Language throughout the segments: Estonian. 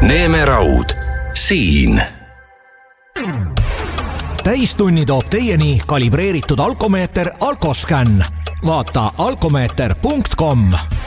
Neeme Raud, siin. Täistunni toob teieni kalibreeritud alkomeeter Alkoscan. Vaata alkomeeter.com.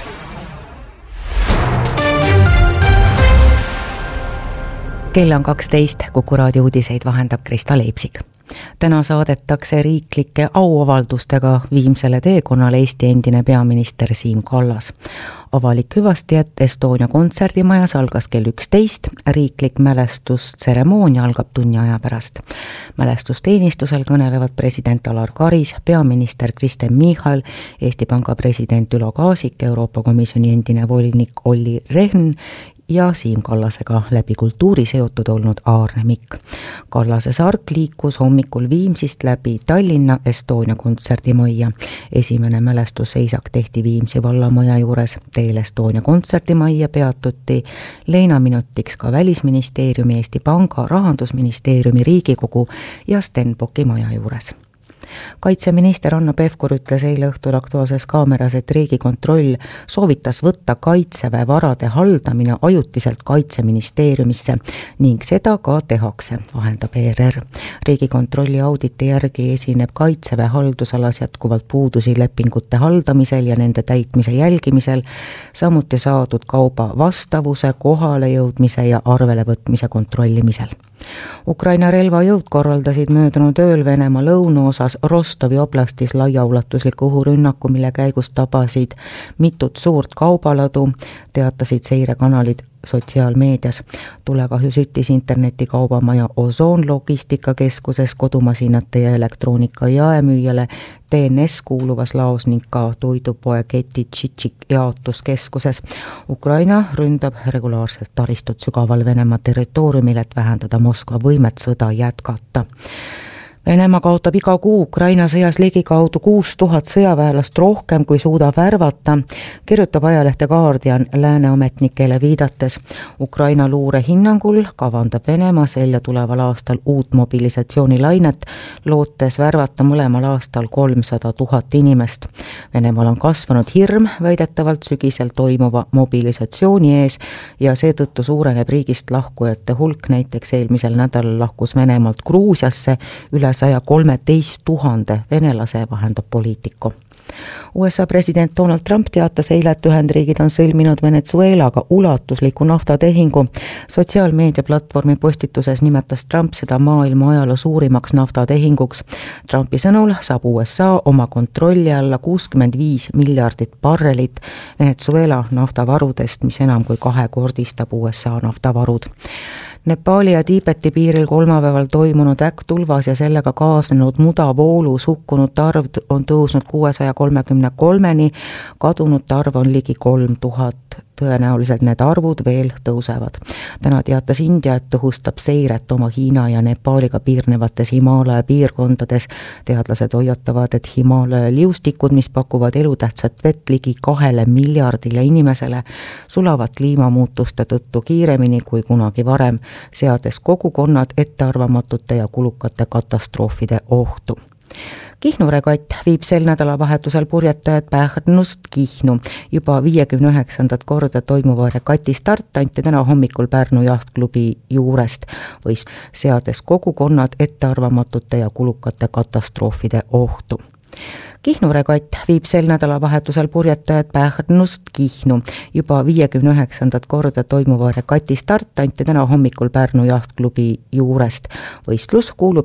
Kell on 12, Kuku raadio uudiseid vahendab Krista Leipsik. Täna saadetakse riiklike auavaldustega viimsele teekonnale Eesti endine peaminister Siim Kallas. Avalik hüvastijät Estonia kontserdimajas algas kell 11, riiklik mälestustseremoonia algab tunni aja pärast. Mälestusteenistusel kõnelevad president Alar Karis, peaminister Kristen Michal, Eesti Panga president Ülo Kaasik, Euroopa Komisjoni endine volinik Olli Rehn ja Siim Kallasega läbi kultuuri seotud olnud Aarne Mikk. Kallase sark liikus hommikul Viimsist läbi Tallinna Estonia kontserdimajja. Esimene mälestusseisak tehti Viimsi vallamaja juures. Teel Estonia kontserdimajja peatuti leinaminutiks ka Välisministeeriumi, Eesti Panga, Rahandusministeeriumi, Riigikogu ja Stenbocki maja juures. Kaitseminister Hanno Pevkur ütles eile õhtul Aktuaalses Kaameras, et Riigikontroll soovitas võtta Kaitseväe varade haldamine ajutiselt Kaitseministeeriumisse ning seda ka tehakse, vahendab ERR. Riigikontrolli auditi järgi esineb Kaitseväe haldusalas jätkuvalt puudusi lepingute haldamisel ja nende täitmise jälgimisel, samuti saadud kauba vastavuse, kohale jõudmise ja arvele võtmise kontrollimisel. Ukraina relvajõud korraldasid möödunud ööl Venemaa lõunaosas Rostovi oblastis laiaulatusliku õhurünnaku, mille käigus tabasid mitut suurt kaubaladu, teatasid seirekanalid sotsiaalmeedias. Tulekahju süttis internetikaubamaja Ozon logistikakeskuses, kodumasinate ja elektroonika jaemüüjale TNS kuuluvas laos ning ka toidupoe keti Tšitšik jaotuskeskuses. Ukraina ründab regulaarselt taristut sügaval Venemaa territooriumil, et vähendada Moskva võimet sõda jätkata. Venemaa kaotab iga kuu Ukraina sõjas ligikaudu 6000 sõjaväelast rohkem, kui suudab värvata, kirjutab ajalehte Guardian lääne ametnikele viidates. Ukraina luure hinnangul kavandab Venemaa selja tuleval aastal uut mobilisatsioonilainet, lootes värvata mõlemal aastal 300 000 inimest. Venemaal on kasvanud hirm väidetavalt sügisel toimuva mobilisatsiooni ees ja seetõttu suureneb riigist lahkujate hulk. Näiteks eelmisel nädalal lahkus Venemaalt Gruusiasse üle 113 000 venelase, vahendab Politico. USA president Donald Trump teatas eile, et Ühendriigid on sõlminud Venezuelaga ulatusliku naftatehingu. Sotsiaalmeediaplatvormi postituses nimetas Trump seda maailma ajaloo suurimaks naftatehinguks. Trumpi sõnul saab USA oma kontrolli alla 65 miljardit barrelit Venezuela naftavarudest, mis enam kui kahekordistab USA naftavarud. Nepali ja Tiibeti piiril kolmapäeval toimunud äkktulvas ja sellega kaasnenud mudavoolus hukkunute arv on tõusnud 633-ni, kadunute arv on ligi 3000. Tõenäoliselt need arvud veel tõusevad. Täna teatas India, et tõhustab seiret oma Hiina ja Nepaliga piirnevates Himaalaja piirkondades. Teadlased hoiatavad, et Himaalaja liustikud, mis pakuvad elutähtsat vett ligi 2 miljardile inimesele, sulavad kliimamuutuste tõttu kiiremini kui kunagi varem, seades kogukonnad ettearvamatute ja kulukate katastroofide ohtu. Kihnu regatt viib sel nädalavahetusel purjetajad Pärnust Kihnu. Juba 59. korda toimuva regati start anti täna hommikul Pärnu jahtklubi juurest, seades kogukonnad ettearvamatute ja kulukate katastroofide ohtu. Kihnu regatt viib sel nädalavahetusel purjetajad Pärnust Kihnu. Juba 59. korda toimuva regati start anti täna hommikul Pärnu jahtklubi juurest. Võistlus kuulub